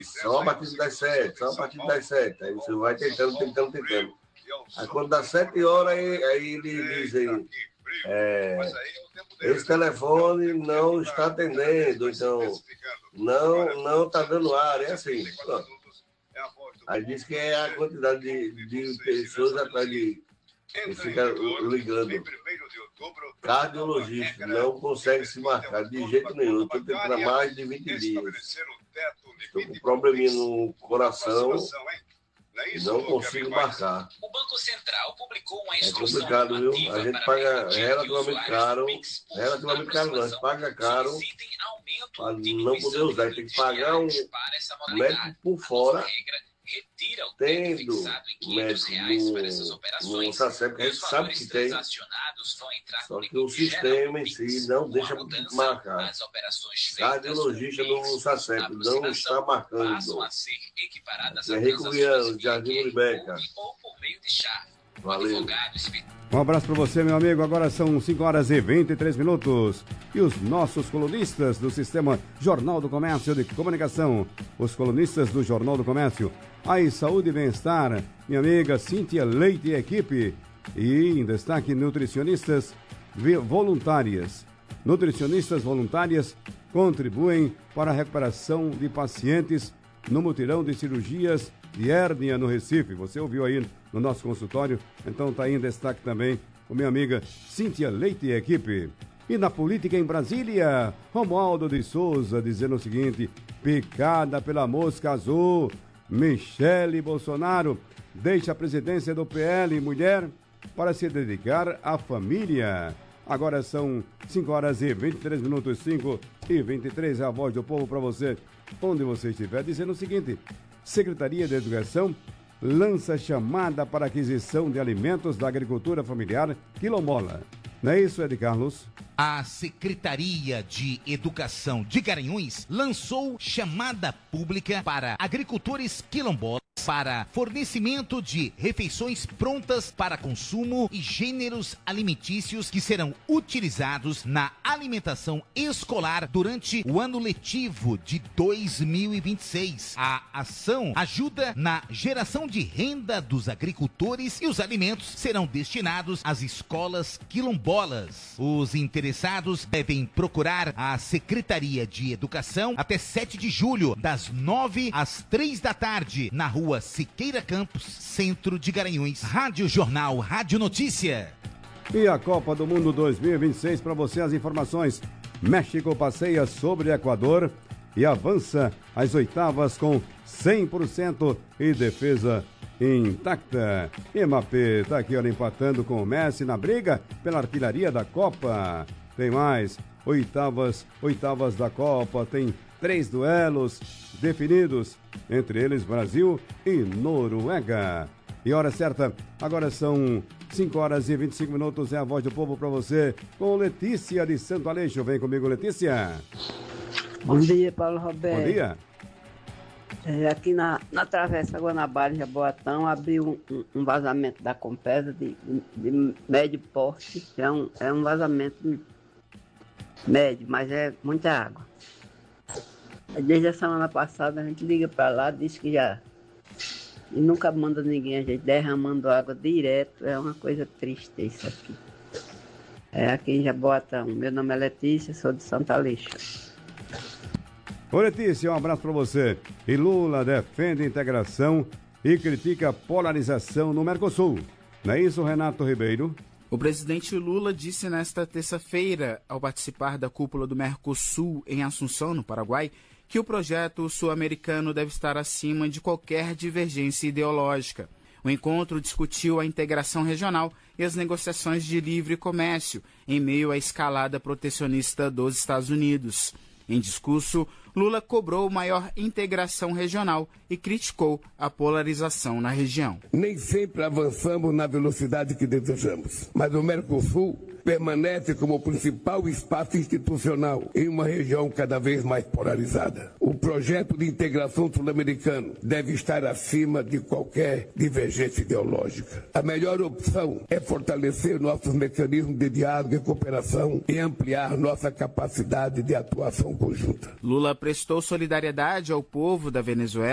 Só a partir das 7, só a partir das 7. Aí você vai tentando. Aí quando dá 7 horas, aí ele diz aí, esse telefone não está atendendo, então não está dando ar, é assim. Pronto. Aí diz que é a quantidade de pessoas atrás de que fica ligando. Cardiologista não consegue se marcar de jeito nenhum. Estou tentando há mais de 20 dias. Estou com um probleminha no coração e não consigo marcar. O Banco Central publicou uma instrução. É complicado, viu? A gente paga relativamente caro. Relativamente caro não, a gente paga caro para não poder usar. Tem que pagar um médico por fora. Tendo médico no SACEP, que a gente sabe que tem, só que o sistema em si não deixa marcar. Cardiologista no SACEP não está marcando. Henrique Viana, Jardim Libeca. Valeu. Um abraço para você, meu amigo. Agora são 5 horas e 23 minutos. E os nossos colunistas do Sistema Jornal do Comércio de Comunicação. Os colunistas do Jornal do Comércio. Aí, Saúde e Bem-Estar, minha amiga Cíntia Leite e equipe. E em destaque, nutricionistas voluntárias. Nutricionistas voluntárias contribuem para a recuperação de pacientes no mutirão de cirurgias de hérnia no Recife. Você ouviu aí no nosso consultório, então está aí em destaque também com minha amiga Cíntia Leite e equipe. E na política em Brasília, Romualdo de Souza dizendo o seguinte: picada pela mosca azul, Michele Bolsonaro deixa a presidência do PL mulher para se dedicar à família. Agora são 5 horas e 23 minutos, 5 e 23, é a voz do povo para você, onde você estiver, dizendo o seguinte: Secretaria de Educação lança chamada para aquisição de alimentos da agricultura familiar quilombola. Não é isso, Ed Carlos? A Secretaria de Educação de Garanhuns lançou chamada pública para agricultores quilombolas para fornecimento de refeições prontas para consumo e gêneros alimentícios que serão utilizados na alimentação escolar durante o ano letivo de 2026. A ação ajuda na geração de renda dos agricultores e os alimentos serão destinados às escolas quilombolas. Os interessados devem procurar a Secretaria de Educação até 7 de julho, das 9 às 3 da tarde, na rua Siqueira Campos, centro de Garanhuns. Rádio Jornal, Rádio Notícia. E a Copa do Mundo 2026, para você as informações. México passeia sobre Equador e avança às oitavas com 100% e defesa intacta. Mbappé está aqui, olha, empatando com o Messi na briga pela artilharia da Copa. Tem mais, oitavas da Copa, tem 3 duelos definidos, entre eles Brasil e Noruega. E hora certa, agora são 5 horas e 25 minutos, é a voz do povo para você, com Letícia de Santo Aleixo. Vem comigo, Letícia. Bom dia, Paulo Roberto. Bom dia. Aqui na Travessa Guanabara, Jaboatão, abriu um vazamento da Compesa de médio porte. É um vazamento médio, mas é muita água. Desde a semana passada a gente liga para lá, diz que já... E nunca manda ninguém, a gente derramando água direto. É uma coisa triste isso aqui. É aqui em Jaboatão. Meu nome é Letícia, sou de Santo Aleixo. Ô Letícia, um abraço para você. E Lula defende integração e critica a polarização no Mercosul. Não é isso, Renato Ribeiro? O presidente Lula disse nesta terça-feira, ao participar da cúpula do Mercosul em Assunção, no Paraguai, que o projeto sul-americano deve estar acima de qualquer divergência ideológica. O encontro discutiu a integração regional e as negociações de livre comércio, em meio à escalada protecionista dos Estados Unidos. Em discurso, Lula cobrou maior integração regional e criticou a polarização na região. Nem sempre avançamos na velocidade que desejamos, mas o Mercosul permanece como o principal espaço institucional em uma região cada vez mais polarizada. O projeto de integração sul-americano deve estar acima de qualquer divergência ideológica. A melhor opção é fortalecer nossos mecanismos de diálogo e cooperação e ampliar nossa capacidade de atuação conjunta. Lula prestou solidariedade ao povo da Venezuela